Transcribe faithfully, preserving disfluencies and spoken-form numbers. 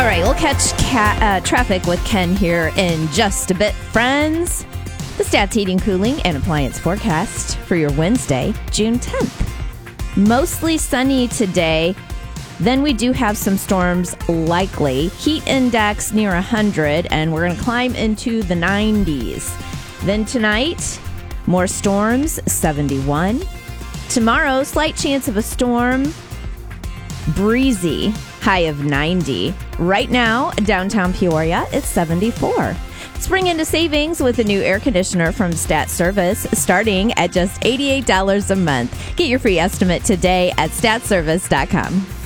All right, we'll catch ca- uh, traffic with Ken here in just a bit, friends. The Stats Heating, Cooling, and Appliance forecast for your Wednesday, June tenth. Mostly sunny today. Then we do have some storms likely. Heat index near one hundred, and we're going to climb into the nineties. Then tonight, more storms, seventy-one. Tomorrow, slight chance of a storm, breezy, high of ninety. Right now, downtown Peoria, it's seventy-four. Spring into savings with a new air conditioner from Stat Service, starting at just eighty-eight dollars a month. Get your free estimate today at stat service dot com.